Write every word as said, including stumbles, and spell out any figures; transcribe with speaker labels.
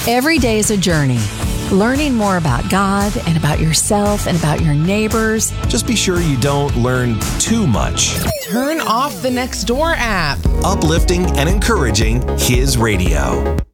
Speaker 1: Every day is a journey. Learning more about God and about yourself and about your neighbors.
Speaker 2: Just be sure you don't learn too much.
Speaker 3: Turn off the Nextdoor app.
Speaker 2: Uplifting and encouraging His radio.